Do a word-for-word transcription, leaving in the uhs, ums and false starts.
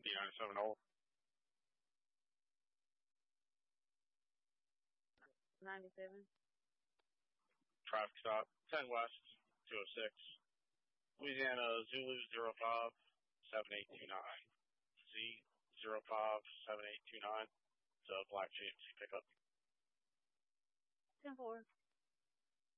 B ninety-seven hold. ninety-seven. Traffic stop, ten West, two oh six. Louisiana Zulu zero five seven eight two nine. Z zero five seven eight two nine. It's a black G M C pickup. ten four.